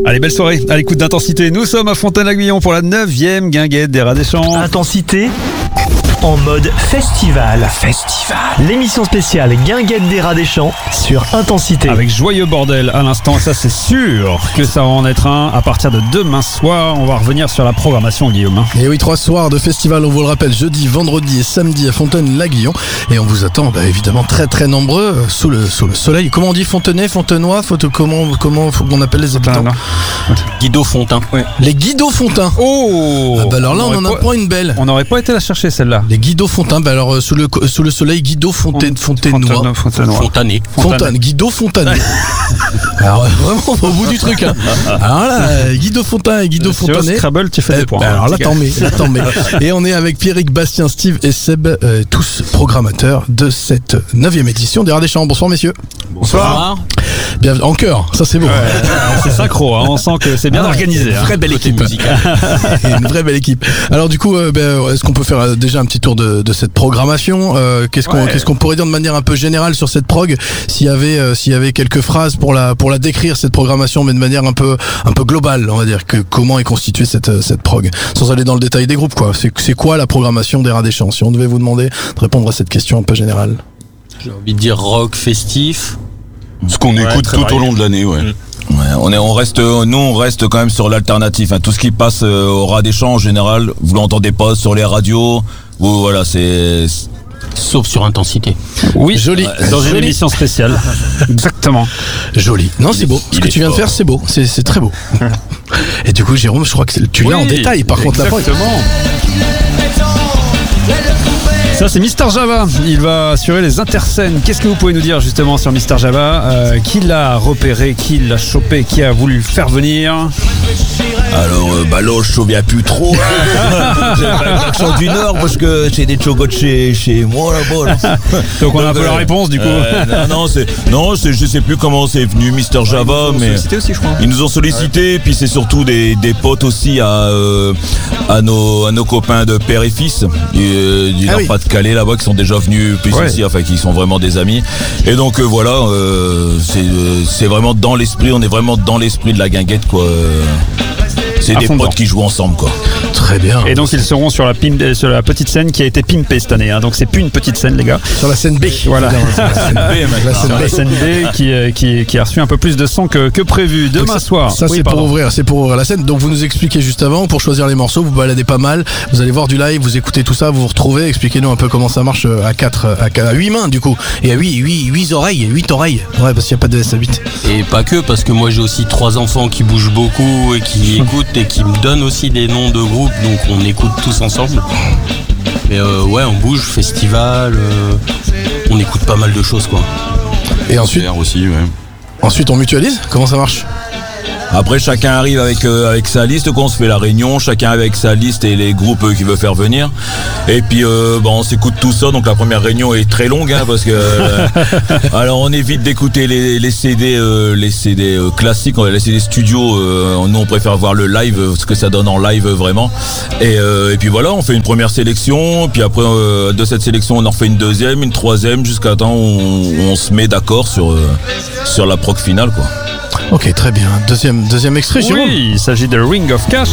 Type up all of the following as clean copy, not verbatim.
Allez, belle soirée à l'écoute d'Intensité. Nous sommes à Fontaine-l'Aiguillon pour la 9e guinguette des Rats des Champs. Intensité en mode festival. L'émission spéciale Guinguette des Rats des Champs sur Intensité. Avec Joyeux Bordel à l'instant, et ça c'est sûr que ça va en être un. À partir de demain soir, on va revenir sur la programmation, Guillaume. Et oui, 3 soirs de festival, on vous le rappelle, jeudi, vendredi et samedi à Fontaine-l'Aiguillon. Et on vous attend évidemment très très nombreux sous le soleil. Comment on dit, Fontenay, Fontenoy, comment faut qu'on appelle les habitants? Guido Fontain. Ouais. Les Guido Fontain. Oh, Ah bah alors là on en apprend une belle. On n'aurait pas été la chercher celle-là. Les Guido Fontain, bah alors sous le soleil, Guido Fontenoy. Fontanoy. Fontané. Guido Fontané. Alors vraiment au bout du truc. Hein. Alors là, Guido Fontain et Guido Sur Fontané. Scrabble, tu fais des points. Bah alors là En tout cas. t'en mets. Et on est avec Pierrick, Bastien, Steve et Seb, tous programmateurs de cette 9e édition des Rats des Champs. Bonsoir messieurs. Bonsoir. Bien en chœur, ça c'est beau. C'est synchro, hein. On sent que c'est bien organisé. Une vraie belle équipe. Une vraie belle équipe. Alors du coup, est-ce qu'on peut faire déjà un petit tour de cette programmation? Qu'est-ce qu'on pourrait dire de manière un peu générale sur cette prog? S'il y avait quelques phrases pour la décrire, cette programmation, mais de manière un peu globale, on va dire, que comment est constituée cette prog, sans aller dans le détail des groupes, quoi. C'est quoi la programmation des Rats des Champs? Si on devait vous demander de répondre à cette question un peu générale. J'ai envie de dire rock festif. Ce qu'on écoute tout au long de l'année, ouais. Ouais, on reste quand même sur l'alternatif. Hein. Tout ce qui passe au Rats des Champs en général, vous l'entendez pas sur les radios. Ou voilà, c'est. Sauf sur Intensité. Oui, Joli. dans une émission spéciale. Exactement. Joli. Non, c'est beau. Ce que tu viens de faire, c'est beau. C'est très beau. Et du coup, Jérôme, je crois que tu l'as en détail. Par contre, la prog. Exactement. Ça c'est Mister Java, il va assurer les interscènes. Qu'est-ce que vous pouvez nous dire justement sur Mister Java? Qui l'a repéré, qui l'a chopé, qui a voulu le faire venir? Alors, là, je souviens plus trop. Hein. J'ai pas l'accent du Nord parce que c'est des chocottes chez moi là-bas. Donc on a un peu la réponse du coup. Je sais plus comment c'est venu Mister Java, mais aussi, je crois. ils nous ont sollicité. Puis c'est surtout des potes aussi à nos copains de père et fils du Nord-Pas-de-Calais là-bas qui sont déjà venus plus ici, enfin qui sont vraiment des amis. Et donc voilà, c'est vraiment dans l'esprit. On est vraiment dans l'esprit de la guinguette, quoi. C'est des potes qui jouent ensemble, quoi. Très bien. Et donc ils seront sur la petite scène qui a été pimpée cette année. Hein. Donc c'est plus une petite scène, les gars. Sur la scène B. Voilà. Sur La scène B qui a reçu un peu plus de son que prévu. Demain soir. Ça c'est pour ouvrir la scène. Donc vous nous expliquez juste avant, pour choisir les morceaux, vous baladez pas mal, vous allez voir du live, vous écoutez tout ça, vous vous retrouvez, expliquez-nous un peu comment ça marche à 8 mains du coup. Et à 8 oreilles. Ouais, parce qu'il n'y a pas de S à 8. Et pas que, parce que moi j'ai aussi 3 enfants qui bougent beaucoup et qui écoutent et qui me donnent aussi des noms de groupes, donc on écoute tous ensemble. Mais on bouge, festival, on écoute pas mal de choses, quoi. Et ensuite aussi, ouais. Ensuite on mutualise? Comment ça marche? Après, chacun arrive avec sa liste, quand on se fait la réunion, chacun avec sa liste et les groupes qu'il veut faire venir. Et puis, on s'écoute tout ça. Donc la première réunion est très longue, hein, parce que alors on évite d'écouter les CD, classiques, les CD studio. Nous, on préfère voir le live, ce que ça donne en live vraiment. Et puis voilà, on fait une première sélection. Puis après, de cette sélection, on en refait une deuxième, une troisième, jusqu'à temps où on se met d'accord sur la prog finale, quoi. Ok, très bien. Deuxième extrait, Jérôme. Oui, il s'agit de Ring of Cash.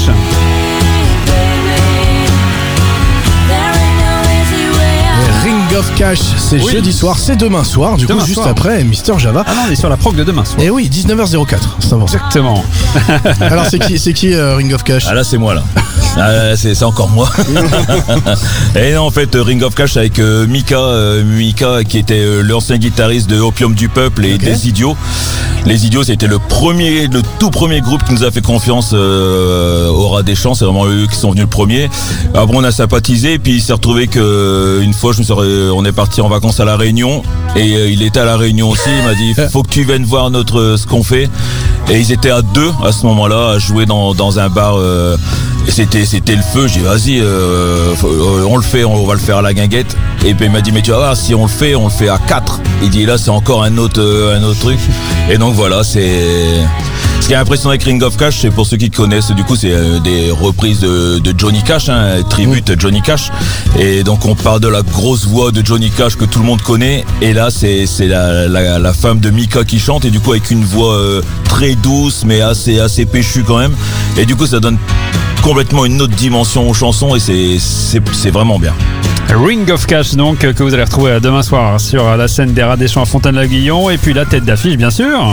Ring of Cash, c'est jeudi soir, c'est demain soir, juste après Mister Java. Ah non, on est sur la prog de demain soir. Et oui, 19h04, c'est bon. Exactement. Alors c'est qui Ring of Cash? Ah là c'est moi là. C'est encore moi. Et non, en fait Ring of Cash avec Mika qui était l'ancien guitariste de Opium du Peuple et des Idiots. Les Idiots, c'était le tout premier groupe qui nous a fait confiance au Rats des Champs. C'est vraiment eux qui sont venus le premier. Après on a sympathisé, puis il s'est retrouvé que une fois on est parti en vacances à La Réunion et il était à La Réunion aussi. Il m'a dit faut que tu viennes voir ce qu'on fait. Et ils étaient à 2 à ce moment-là à jouer dans un bar. Et c'était le feu. J'ai dit vas-y, on le fait, on va le faire à la guinguette. Et puis il m'a dit mais tu vas voir, si on le fait à 4. Il dit là c'est encore un autre truc. Et donc voilà, c'est qui est impressionnant avec Ring of Cash, c'est pour ceux qui connaissent, du coup, c'est des reprises de Johnny Cash, tribute Johnny Cash. Et donc, on parle de la grosse voix de Johnny Cash que tout le monde connaît. Et là, c'est la femme de Mika qui chante, et du coup, avec une voix très douce, mais assez péchue quand même. Et du coup, ça donne complètement une autre dimension aux chansons, et c'est vraiment bien. Ring of Cash, donc, que vous allez retrouver demain soir sur la scène des Rats des Champs à Fontaine-la-Guillon, et puis la tête d'affiche, bien sûr.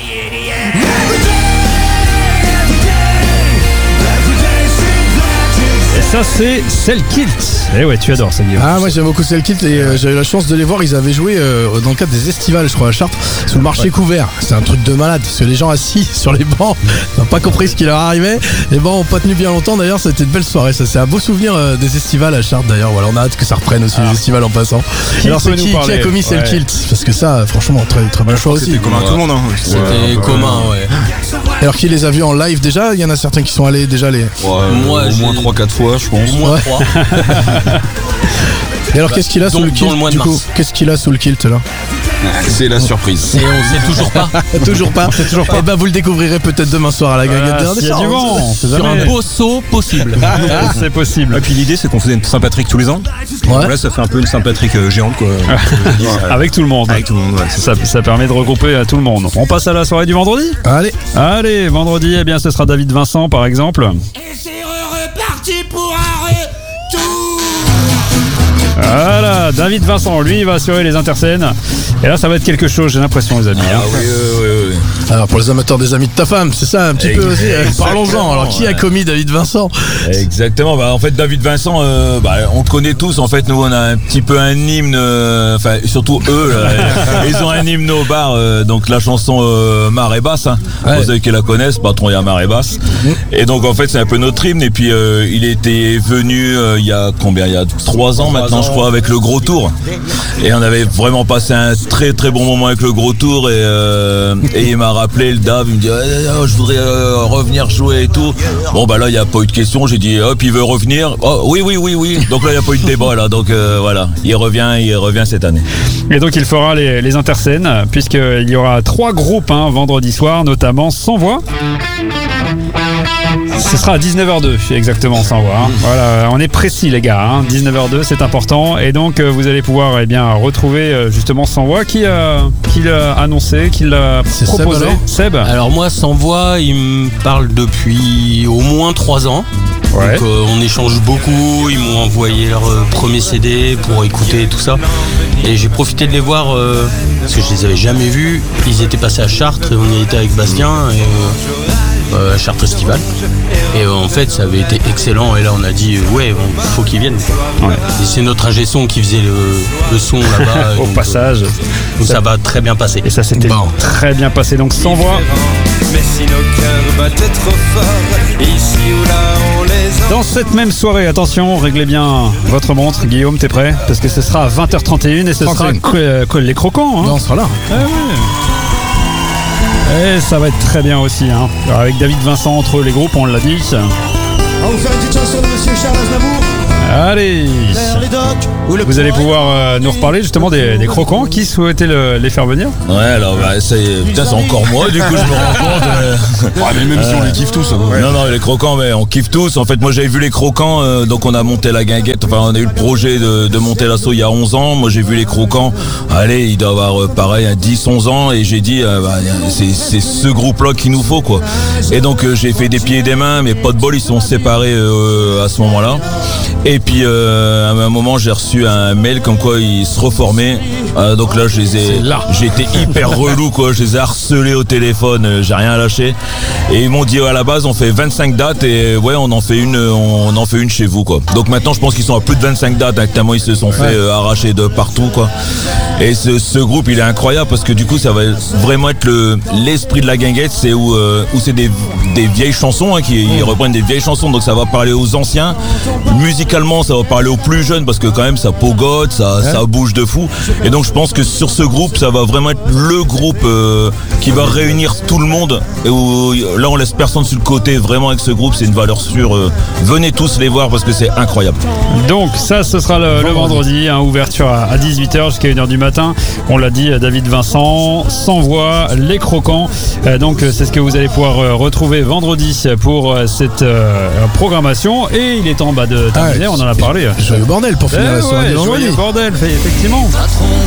Et ça, c'est Cell-Kilt. Eh ouais, tu adores ça, Guillaume. Ah, moi j'aime beaucoup Cell-Kilt, et j'ai eu la chance de les voir. Ils avaient joué dans le cadre des estivales, je crois, à Chartres, sous le marché couvert. C'est un truc de malade, parce que les gens assis sur les bancs n'ont pas compris ce qui leur arrivait. Les bancs n'ont pas tenu bien longtemps, d'ailleurs. C'était une belle soirée. Ça, c'est un beau souvenir des estivales à Chartres, d'ailleurs. Voilà, on a hâte que ça reprenne aussi, les estivales en passant. Alors, c'est qui a commis Cell-Kilt? Parce que ça, franchement, très, très bon choix aussi. C'était commun à tout le monde. C'était commun, ouais. Alors, qui les a vus en live déjà? Il y en a certains qui sont allés déjà les. Moi, au moins 3-4 fois, je pense. Au moins 3. Et alors, qu'est-ce qu'il a sous le kilt? Du coup, qu'est-ce qu'il a sous le kilt là? C'est la surprise. Et on sait toujours pas. Toujours pas. Et ben vous le découvrirez peut-être demain soir à la Guinguette des Rats des s'il y a du Champs. vent, Sur un beau saut possible. C'est possible. Et puis l'idée, c'est qu'on faisait une Saint-Patrick tous les ans. Ouais. Là, ça fait un peu une Saint-Patrick géante, quoi. Avec tout le monde. Avec tout le monde, ouais. Ça permet de regrouper tout le monde. On passe à la soirée du vendredi. Allez, vendredi, eh bien, ce sera David Vincent, par exemple. Et c'est reparti pour un retour. Voilà, David Vincent, lui, il va assurer les interscènes. Et là, ça va être quelque chose, j'ai l'impression, les amis. Oui. Alors pour les amateurs des amis de ta femme, c'est ça un petit peu aussi. Parlons-en. Alors qui a commis David Vincent? Exactement. En fait, David Vincent, on le connaît tous. En fait, nous, on a un petit peu un hymne. Enfin, surtout eux, là, ils ont un hymne au bar. Donc la chanson Marée Basse. Pour ceux qui la connaissent, Patron, il y a Marée Basse. Et donc en fait, c'est un peu notre hymne. Et puis il était venu il y a 3 ans maintenant, je crois, avec le Gros Tour. Et on avait vraiment passé un très très bon moment avec le Gros Tour. Et il m'a rappelé, le Dave, il me dit je voudrais revenir jouer et tout. Bon bah là il n'y a pas eu de question, j'ai dit hop, il veut revenir. Oh oui. Donc là il n'y a pas eu de débat là, donc voilà, il revient cette année. Et donc il fera les interscènes, puisqu'il y aura 3 groupes vendredi soir, notamment Sans Voix. Ce sera à 19h02, exactement, Sans Voix. Voilà, on est précis les gars, 19h02, c'est important. Et donc vous allez pouvoir retrouver justement Sans Voix qui l'a annoncé, qui l'a proposé. Seb. Alors moi, Sans Voix, il me parle depuis au moins 3 ans. Ouais. Donc on échange beaucoup, ils m'ont envoyé leur premier CD pour écouter tout ça. Et j'ai profité de les voir parce que je les avais jamais vus. Ils étaient passés à Chartres et on y était avec Bastien à Chartres Festival. Et en fait ça avait été excellent, et là on a dit faut qu'ils viennent. Ouais. Et c'est notre ingé son qui faisait le son là-bas. Au passage. Donc ça va très bien passer. Et ça s'était très bien passé, donc Sans Voix. Mais si nos cœurs battaient trop fort, ici ou là on les Dans cette même soirée, attention, réglez bien votre montre. Guillaume, t'es prêt? Parce que ce sera à 20h31 et ce sera les croquants. Non, on sera là. Et ça va être très bien aussi. Alors, avec David Vincent entre les groupes, on l'a dit. On va faire une petite chanson de Monsieur Charles Aznavour. Allez. Vous allez pouvoir nous reparler justement des croquants. Qui souhaitait les faire venir? Ouais, alors c'est encore moi, du coup je me rends compte. Mais même si on les kiffe tous. Non, les croquants, mais on kiffe tous. En fait, moi j'avais vu les croquants, donc on a monté la guinguette. Enfin, on a eu le projet de monter l'assaut il y a 11 ans. Moi j'ai vu les croquants. Allez, il doit avoir pareil, 10-11 ans. Et j'ai dit, c'est ce groupe-là qu'il nous faut, quoi. Et donc j'ai fait des pieds et des mains, mais pas de bol, ils sont séparés à ce moment-là. Et puis à un moment j'ai reçu un mail comme quoi ils se reformaient. Donc là j'ai été hyper relou, quoi. Je les ai harcelés au téléphone, j'ai rien lâché. Et ils m'ont dit à la base on fait 25 dates et on en fait une chez vous, quoi. Donc maintenant je pense qu'ils sont à plus de 25 dates, tellement ils se sont fait arracher de partout, quoi. Et ce groupe il est incroyable parce que du coup ça va vraiment être l'esprit de la guinguette, c'est où c'est des vieilles chansons, qui reprennent des vieilles chansons, donc ça va parler aux anciens. Musicalement ça va parler aux plus jeunes parce que quand même ça pogote, ça bouge de fou. Et donc Donc je pense que sur ce groupe, ça va vraiment être le groupe qui va réunir tout le monde. Et où, là, on laisse personne sur le côté. Vraiment, avec ce groupe, c'est une valeur sûre. Venez tous les voir parce que c'est incroyable. Donc ça, ce sera le vendredi, hein, ouverture à 18h jusqu'à 1h du matin. On l'a dit, David Vincent, Sans Voix, Les Croquants. Donc c'est ce que vous allez pouvoir retrouver vendredi pour cette programmation. Et il est temps de terminer, on en a parlé. Joyeux bordel pour finir la soirée du vendredi. Joyeux bordel, effectivement.